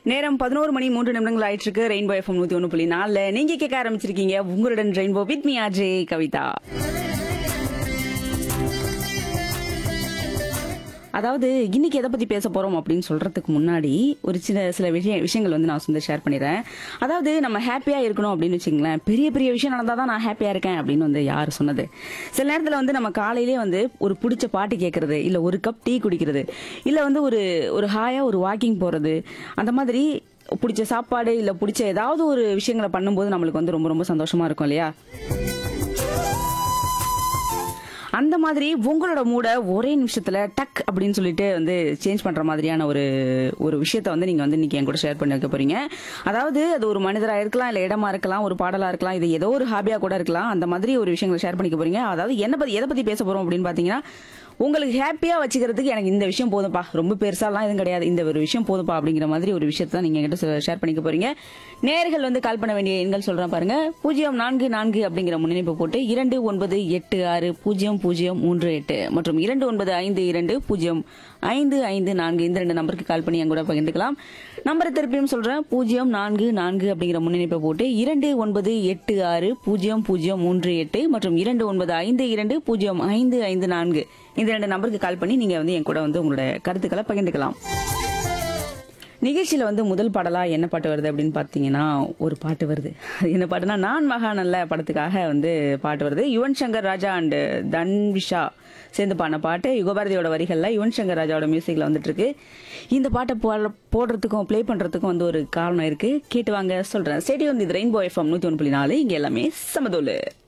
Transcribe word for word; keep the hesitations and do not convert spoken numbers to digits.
நேரம் பதினோரு மணி மூன்று நிமிடங்கள் ஆயிட்டு இருக்கு. ரெயின்போ எஃப்எம் நூத்தி ஒன்று புள்ளி நாலுல நீங்க கேட்க ஆரம்பிச்சிருக்கீங்க உங்களுடன் rainbow with me RJ Kavitha. அதாவது இன்னைக்கு எதை பத்தி பேச போறோம் அப்படின்னு சொல்றதுக்கு முன்னாடி ஒரு சின்ன சில விஷய விஷயங்கள் வந்து நான் வந்து ஷேர் பண்ணிடுறேன். அதாவது நம்ம ஹாப்பியா இருக்கணும் அப்படின்னு வச்சுங்களேன், பெரிய பெரிய விஷயம் நடந்தாதான் நான் ஹாப்பியா இருக்கேன் அப்படின்னு வந்து யார் சொன்னது? சில நேரத்துல வந்து நம்ம காலையிலேயே வந்து ஒரு பிடிச்ச பாட்டு கேட்கறது, இல்ல ஒரு கப் டீ குடிக்கிறது, இல்ல வந்து ஒரு ஒரு ஹாயா ஒரு வாக்கிங் போறது, அந்த மாதிரி பிடிச்ச சாப்பாடு இல்ல பிடிச்ச ஏதாவது ஒரு விஷயங்களை பண்ணும்போது நம்மளுக்கு வந்து ரொம்ப ரொம்ப சந்தோஷமா இருக்கும் இல்லையா? அந்த மாதிரி உங்களோட மூட ஒரே நிமிஷத்துல டக் அப்படின்னு சொல்லிட்டு வந்து சேஞ்ச் பண்ற மாதிரியான ஒரு ஒரு விஷயத்த வந்து நீங்க வந்து இன்னைக்கு என் கூட ஷேர் பண்ணி வைக்க போறீங்க. அதாவது அது ஒரு மனிதரா இருக்கலாம், இல்ல இடமா இருக்கலாம், ஒரு பாடலா இருக்கலாம், இது ஏதோ ஒரு ஹாபியா கூட இருக்கலாம். அந்த மாதிரி ஒரு விஷயங்களை ஷேர் பண்ணிக்க போறீங்க. அதாவது என்ன பத்தி எதை பத்தி பேச போறோம் அப்படின்னு பாத்தீங்கன்னா, உங்களுக்கு ஹாப்பியா வச்சுக்கிறதுக்கு எனக்கு இந்த விஷயம் போதும்பா, ரொம்ப பெருசாலாம் எதுவும் கிடையாது, இந்த ஒரு விஷயம் போதும்பா அப்படிங்கிற மாதிரி ஒரு விஷயத்த நீங்க என்கிட்ட ஷேர் பண்ணிக்க போறீங்க. நேயர்கள் வந்து கால் பண்ண வேண்டிய எண்கள் சொல்றேன் பாருங்க. பூஜ்ஜியம் நான்கு நான்கு அப்படிங்கிற முன்னிணைப்பு போட்டு இரண்டு ஒன்பது எட்டு ஆறு பூஜ்ஜியம் பூஜ்ஜியம் மூன்று எட்டு மற்றும் இரண்டு ஒன்பது ஐந்து இரண்டு பூஜ்ஜியம் ஐந்து ஐந்து நான்கு இந்த ரெண்டு நம்பருக்கு கால் பண்ணி என் கூட பகிர்ந்துக்கலாம். நம்பரை திருப்பியும் சொல்றேன். பூஜ்ஜியம் நான்கு நான்கு அப்படிங்கிற முன்னிணைப்பை போட்டு இரண்டு ஒன்பது எட்டு ஆறு பூஜ்ஜியம் பூஜ்ஜியம் மூன்று எட்டு மற்றும் இரண்டு ஒன்பது ஐந்து இரண்டு பூஜ்ஜியம் ஐந்து ஐந்து நான்கு இந்த ரெண்டு நம்பருக்கு கால் பண்ணி நீங்க வந்து என் கூட வந்து உங்களோட கருத்துக்களை பகிர்ந்துக்கலாம். நிகழ்ச்சியில வந்து முதல் பாடலா என்ன பாட்டு வருது அப்படின்னு பாத்தீங்கன்னா, ஒரு பாட்டு வருது. அது என்ன பாட்டுனா, நான் மகான் அல்ல படத்துக்காக வந்து பாட்டு வருது. யுவன் சங்கர் ராஜா அண்ட் தன்விஷா சேர்ந்து பாடின பாட்டு. யுகபாரதியோட வரிகள்ல யுவன் சங்கர் ராஜாவோட மியூசிக்ல வந்துட்டு இருக்கு. இந்த பாட்டை போடுறதுக்கும் பிளே பண்றதுக்கும் வந்து ஒரு காரணம் இருக்கு. கேட்டு வாங்க சொல்றேன். ஸ்டேடியம் இது ரெயின்போ எஃப்எம் நூத்தி ஒன்று புள்ளி நாலு. இங்க எல்லாமே சமதோலு.